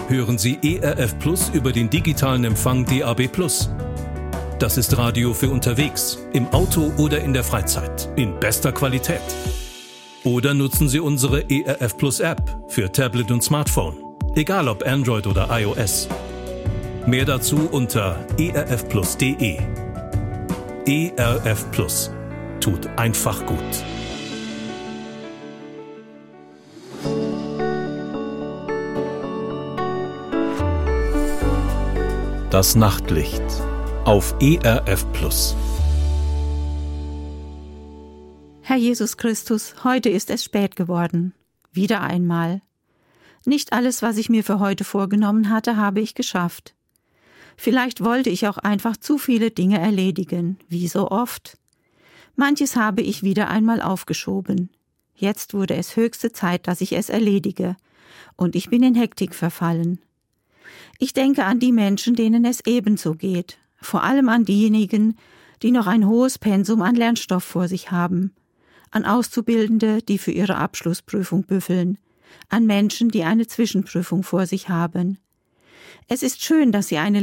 hören Sie ERF Plus über den digitalen Empfang DAB+. Das ist Radio für unterwegs, im Auto oder in der Freizeit, in bester Qualität. Oder nutzen Sie unsere ERF Plus App für Tablet und Smartphone, egal ob Android oder iOS. Mehr dazu unter erfplus.de. ERF Plus tut einfach gut. Das Nachtlicht auf ERF Plus. Herr Jesus Christus, heute ist es spät geworden. Wieder einmal. Nicht alles, was ich mir für heute vorgenommen hatte, habe ich geschafft. Vielleicht wollte ich auch einfach zu viele Dinge erledigen, wie so oft. Manches habe ich wieder einmal aufgeschoben. Jetzt wurde es höchste Zeit, dass ich es erledige. Und ich bin in Hektik verfallen. Ich denke an die Menschen, denen es ebenso geht, vor allem an diejenigen, die noch ein hohes Pensum an Lernstoff vor sich haben, an Auszubildende, die für ihre Abschlussprüfung büffeln, an Menschen, die eine Zwischenprüfung vor sich haben. Es ist schön, dass sie eine